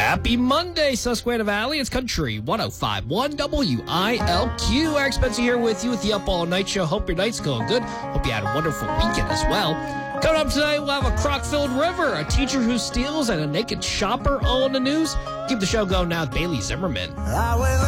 Happy Monday, Susquehanna Valley. It's Country 105.1 WILQ. Eric Spencer here with you with the Up All Night Show. Hope your night's going good. Hope you had a wonderful weekend as well. Coming up today, we'll have a crock-filled river, a teacher who steals, and a naked shopper all in the news. Keep the show going now with Bailey Zimmerman.